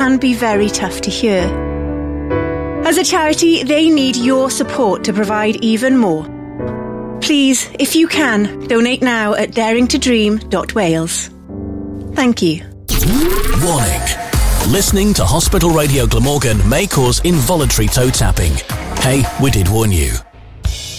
can be very tough to hear. As a charity, they need your support to provide even more. Please, if you can, donate now at daringtodream.wales. Thank you. Warning. Listening to Hospital Radio Glamorgan may cause involuntary toe tapping. Hey, we did warn you.